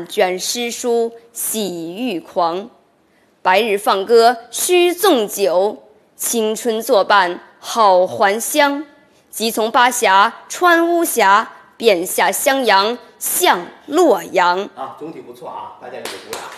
卷诗书喜欲狂。白日放歌须纵酒，青春作伴好还乡。即从巴峡穿巫峡，便下襄阳向洛阳。 啊，总体不错啊，大家给鼓掌。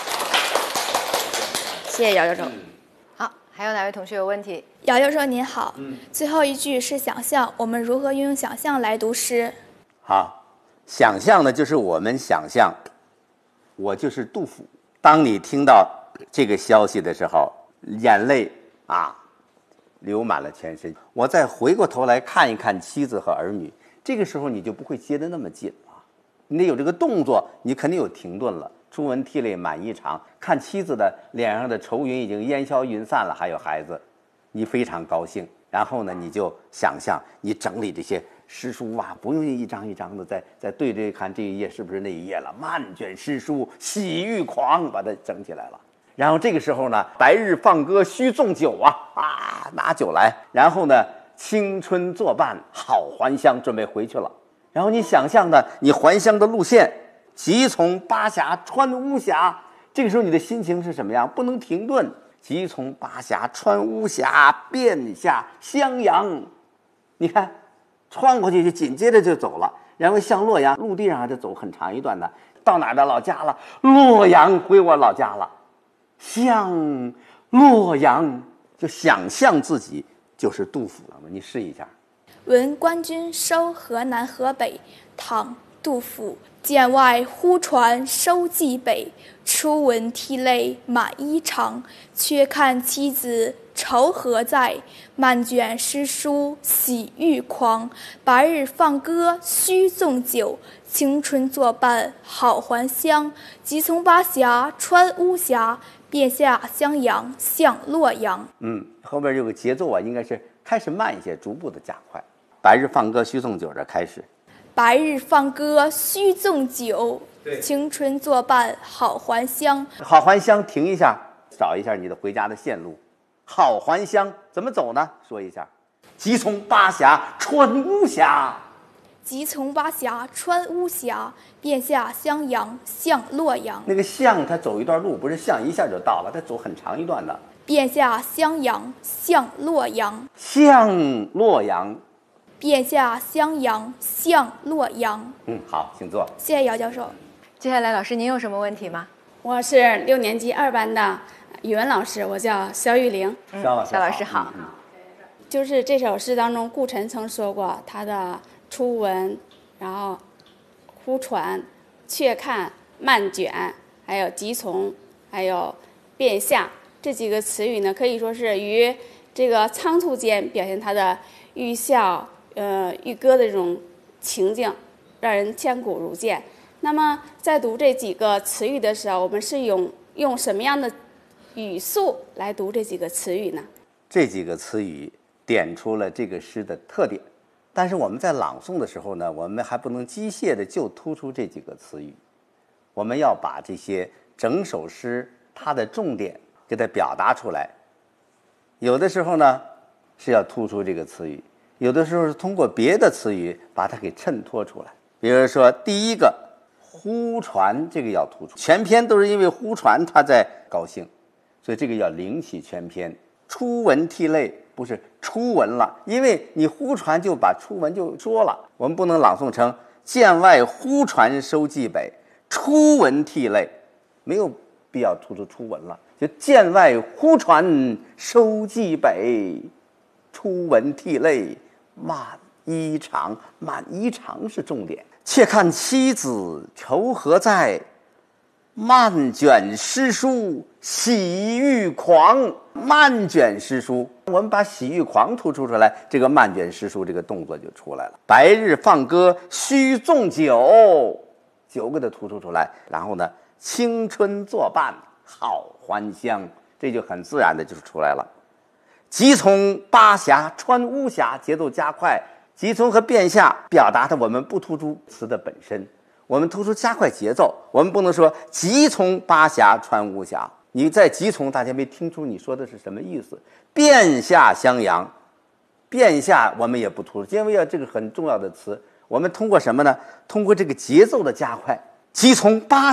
谢谢姚教授。 好，还有哪位同学有问题？ 姚教授您好。最后一句是想象，我们如何运用想象来读诗？ 好，想象呢，就是我们想象，我就是杜甫。当你听到这个消息的时候，眼泪流满了全身。我再回过头来看一看妻子和儿女，这个时候你就不会接得那么紧了。你得有这个动作，你肯定有停顿了。初闻涕泪满衣裳，看妻子的脸上的愁云已经烟消云散了，还有孩子，你非常高兴。然后呢，你就想象你整理这些诗书不用一张一张的再对着看这一页是不是那一页了，漫卷诗书喜欲狂，把它整起来了。然后这个时候呢，白日放歌须纵酒拿酒来，然后呢，青春作伴好还乡，准备回去了。然后你想象的你还乡的路线，即从巴峡穿巫峡，这个时候你的心情是什么样？不能停顿。即从巴峡穿巫峡，便下襄阳。你看，穿过去就紧接着就走了，然后向洛阳，陆地上就走很长一段的，到哪儿的老家了？洛阳，回我老家了。向洛阳，就想象自己就是杜甫了。你试一下。 闻官军收河南河北，唐·杜甫。剑外忽传收蓟北，初闻涕泪满衣裳。却看妻子愁何在，漫卷诗书喜欲狂。白日放歌须纵酒，青春作伴好还乡。即从巴峡穿巫峡，便下襄阳向洛阳。 后边有个节奏应该是开始慢一些，逐步的加快。白日放歌须纵酒，这开始。 白日放歌须纵酒，青春作伴好还乡。 好还乡，停一下，找一下你的回家的线路。好还乡怎么走呢？说一下。即从巴峡穿巫峡， 即从巴峡穿巫峡，便下襄阳向洛阳。 那个向他走一段路，不是向一下就到了，他走很长一段的。 便下襄阳向洛阳， 向洛阳。 便下襄阳向洛阳。 好，请坐。 谢谢姚教授。 接下来老师您有什么问题吗？ 我是6年级2班的语文老师，我叫肖玉玲。 肖老师好。 就是这首诗当中，顾晨曾说过他的初闻，然后忽传、却看、漫卷，还有即从，还有便下这几个词语呢，可以说是于这个仓促间表现他的寓笑寓歌的这种情境，让人千古如见。那么在读这几个词语的时候，我们是用什么样的语速来读这几个词语呢？ 这几个词语点出了这个诗的特点，但是我们在朗诵的时候呢，我们还不能机械的就突出这几个词语，我们要把这些整首诗它的重点给它表达出来。有的时候呢是要突出这个词语，有的时候是通过别的词语把它给衬托出来。比如说第一个忽传，这个要突出，全篇都是因为忽传他在高兴，所以这个要领起全篇。初闻涕泪，不是初闻了，因为你忽传就把初闻就说了，我们不能朗诵成剑外忽传收蓟北，初闻涕泪，没有必要突出初闻了，就剑外忽传收蓟北，初闻涕泪满衣裳，满衣裳是重点。且看妻子愁何在，漫卷诗书喜欲狂。漫卷诗书，我们把喜欲狂突出出来，这个漫卷诗书这个动作就出来了。白日放歌须纵酒，酒给它突出出来，然后呢，青春作伴好还乡，这就很自然的就出来了。即从巴峡穿巫峡，节奏加快。即从和便下表达的我们不突出词的本身，我们突出加快节奏。我们不能说即从巴峡穿巫峡，你在即从大家没听出你说的是什么意思。便下襄阳，便下我们也不突出，因为这个很重要的词，我们通过什么呢？通过这个节奏的加快。即从巴